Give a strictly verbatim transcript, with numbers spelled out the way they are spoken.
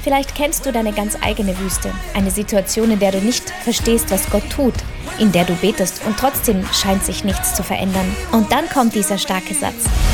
Vielleicht kennst du deine ganz eigene Wüste, eine Situation, in der du nicht verstehst, was Gott tut, in der du betest und trotzdem scheint sich nichts zu verändern. Und dann kommt dieser starke Satz: